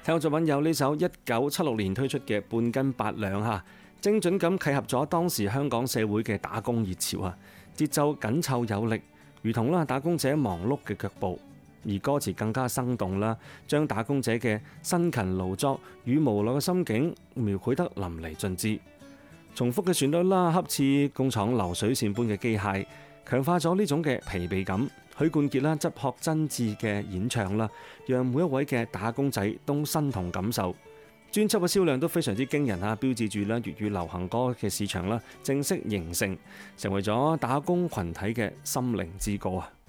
聽過作品有呢首1976年推出嘅《半斤八兩》嚇，精準咁契合咗當時香港社會嘅打工熱潮啊，節奏緊湊有力，如同啦打工者忙碌嘅腳步。而歌詞更加生動啦，將打工者嘅辛勤勞作與無奈嘅心境描繪得淋漓盡致。重複嘅旋律啦，恰似工廠流水線般嘅機械，強化咗呢種嘅疲憊感。許冠傑啦，質樸真摯嘅演唱啦，讓每一位嘅打工仔都身同感受。專輯嘅銷量都非常之驚人啊，標誌住啦粵語流行歌嘅市場啦正式形成，成為咗打工群體嘅心靈之歌啊！